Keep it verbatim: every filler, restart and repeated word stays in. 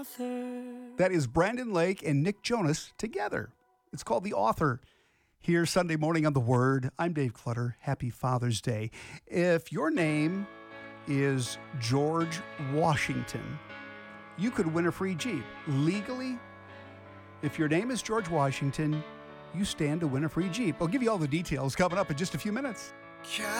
author. That is Brandon Lake and Nick Jonas together. It's called The Author. Here Sunday morning on The Word. I'm Dave Clutter. Happy Father's Day. If your name is George Washington, you could win a free Jeep. Legally, if your name is George Washington, you stand to win a free Jeep. I'll give you all the details coming up in just a few minutes.